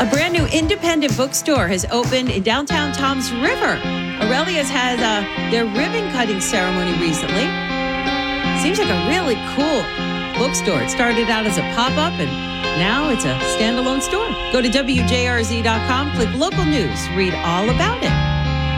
A brand new independent bookstore has opened in downtown Toms River. Aurelia's had their ribbon cutting ceremony recently. Seems like a really cool bookstore. It started out as a pop-up and now it's a standalone store. Go to WJRZ.com, click local news, read all about it.